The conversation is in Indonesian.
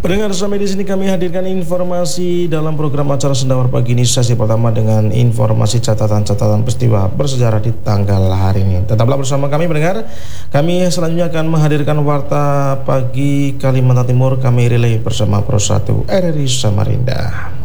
Pendengar, sampai di sini kami hadirkan informasi dalam program acara Sendawar Pagi ini, sesi pertama dengan informasi catatan-catatan peristiwa bersejarah di tanggal hari ini. Tetaplah bersama kami pendengar. Kami selanjutnya akan menghadirkan Warta Pagi Kalimantan Timur. Kami relay bersama Pro 1 RRI Samarinda.